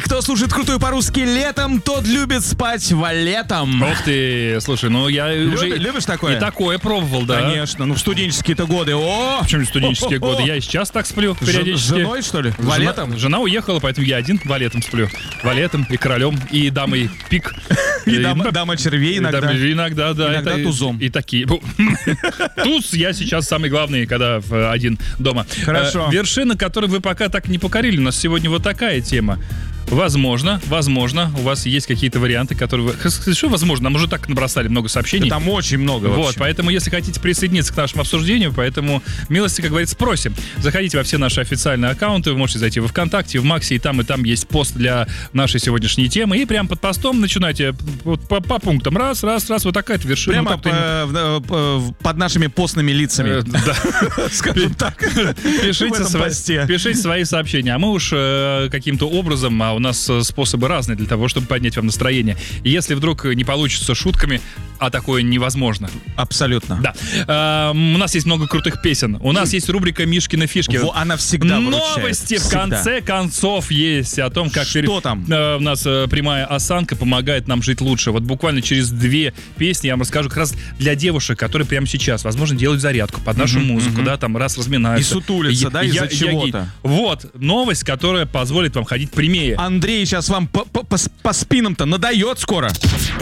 кто слушает крутую по-русски летом, тот любит спать валетом. Ух ты, слушай, ну я уже... Любишь такое? И такое пробовал, да. Конечно, ну в студенческие-то годы. Почему студенческие годы? Я и сейчас так сплю периодически. С женой, что ли? Валетом? Жена уехала, поэтому я один валетом сплю. Валетом и королем, и дамой пик. И дама червей иногда. Иногда, да. Иногда тузом. И такие. Туз я сейчас самый главный, когда один дома. Хорошо. Вершина, которую вы пока так не покорили. У нас сегодня вот такая тема. Возможно, у вас есть какие-то варианты, которые вы... Что возможно? Нам уже так набросали много сообщений. Да, там очень много вообще. Вот, поэтому, если хотите присоединиться к нашему обсуждению, поэтому милости, как говорится, просим. Заходите во все наши официальные аккаунты, вы можете зайти во ВКонтакте, в Максе, и там есть пост для нашей сегодняшней темы, и прямо под постом начинайте вот, по пунктам. Раз, вот такая-то вершина. Прямо под нашими постными лицами. Да. Скажем так. Пишите свои сообщения. А мы уж каким-то образом... у нас способы разные для того, чтобы поднять вам настроение. И если вдруг не получится шутками, а такое невозможно. Абсолютно. Да. У нас есть много крутых песен. У нас есть рубрика «Мишкины фишки». Она всегда выручает. Новости в конце концов есть о том, как... Что там? У нас прямая осанка помогает нам жить лучше. Вот буквально через 2 песни я вам расскажу как раз для девушек, которые прямо сейчас, возможно, делают зарядку под нашу музыку, да, там раз разминаются. И сутулятся, да, из-за чего-то. Вот. Новость, которая позволит вам ходить прямее. Андрей сейчас вам по спинам-то надает скоро.